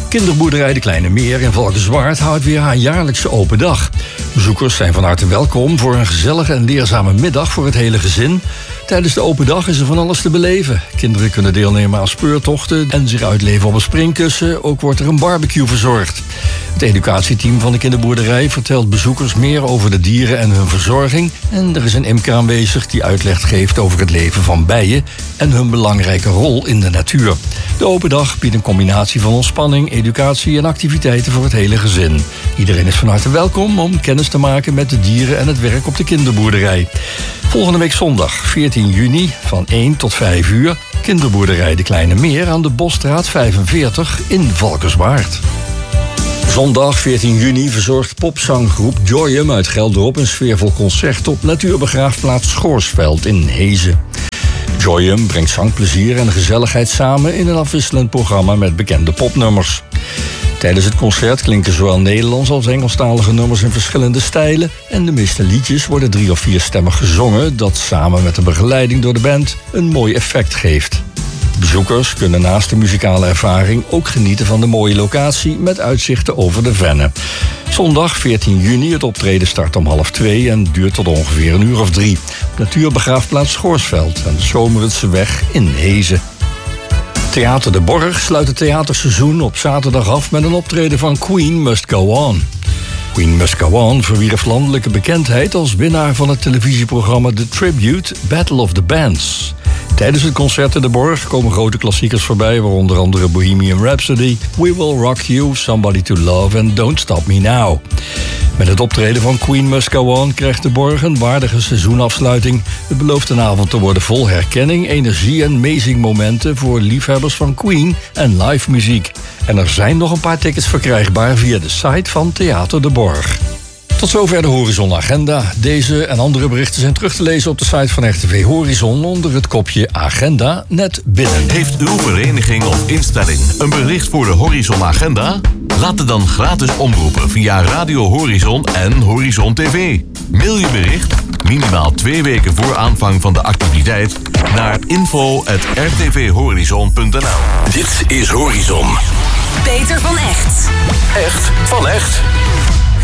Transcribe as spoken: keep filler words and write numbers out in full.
Kinderboerderij De Kleine Meer in Valkenswaard houdt weer haar jaarlijkse open dag. Bezoekers zijn van harte welkom voor een gezellige en leerzame middag voor het hele gezin. Tijdens de open dag is er van alles te beleven. Kinderen kunnen deelnemen aan speurtochten en zich uitleven op een springkussen. Ook wordt er een barbecue verzorgd. Het educatieteam van de kinderboerderij vertelt bezoekers meer over de dieren en hun verzorging. En er is een imker aanwezig die uitleg geeft over het leven van bijen en hun belangrijke rol in de natuur. De open dag biedt een combinatie van ontspanning, educatie en activiteiten voor het hele gezin. Iedereen is van harte welkom om kennis te maken met de dieren en het werk op de kinderboerderij. Volgende week zondag, veertien juni, van één tot vijf uur... Kinderboerderij De Kleine Meer aan de Bosstraat vijfenveertig in Valkenswaard. Zondag veertien juni verzorgt popzanggroep Joyum uit Gelderop een sfeervol concert op natuurbegraafplaats Schoorsveld in Hezen. Joyum brengt zangplezier en gezelligheid samen in een afwisselend programma met bekende popnummers. Tijdens het concert klinken zowel Nederlands als Engelstalige nummers in verschillende stijlen en de meeste liedjes worden drie of vierstemmig gezongen, dat samen met de begeleiding door de band een mooi effect geeft. Bezoekers kunnen naast de muzikale ervaring ook genieten van de mooie locatie met uitzichten over de Venne. Zondag veertien juni, het optreden start om half twee en duurt tot ongeveer een uur of drie. Op natuurbegraafplaats Schoorsveld aan de Zomerenseweg in Hezen. Theater De Borg sluit het theaterseizoen op zaterdag af met een optreden van Queen Must Go On. Queen Must Go On verwierf landelijke bekendheid als winnaar van het televisieprogramma The Tribute Battle of the Bands. Tijdens het concert in De Borg komen grote klassiekers voorbij, waaronder andere Bohemian Rhapsody, We Will Rock You, Somebody to Love en Don't Stop Me Now. Met het optreden van Queen Must Go On krijgt De Borg een waardige seizoenafsluiting. Het belooft een avond te worden vol herkenning, energie en amazing momenten voor liefhebbers van Queen en live muziek. En er zijn nog een paar tickets verkrijgbaar via de site van Theater De Borg. Tot zover de Horizon Agenda. Deze en andere berichten zijn terug te lezen op de site van R T V Horizon onder het kopje Agenda net binnen. Heeft uw vereniging of instelling een bericht voor de Horizon Agenda? Laat het dan gratis omroepen via Radio Horizon en Horizon T V. Mail je bericht, minimaal twee weken voor aanvang van de activiteit, naar info at r t v horizon punt n l. Dit is Horizon. Peter van Echt. Echt van echt.